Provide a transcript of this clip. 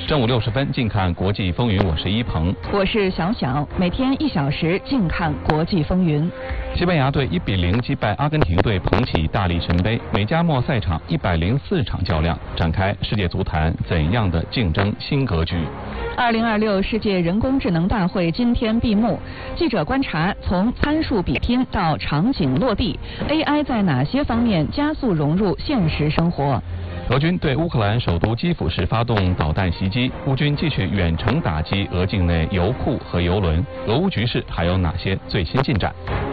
正午60分，静看国际风云，我是一鹏， 我是小小，每天1小时，静看国际风云。 西班牙队1比0击败阿根廷队，捧起大力神杯。美加墨赛场104场较量，展开世界足坛怎样的竞争新格局 ？2026世界人工智能大会今天闭幕，记者观察，从参数比拼到场景落地 ，AI 在哪些方面加速融入现实生活？ 俄军对乌克兰首都基辅市发动导弹袭击，乌军继续远程打击俄境内油库和油轮。俄乌局势还有哪些最新进展？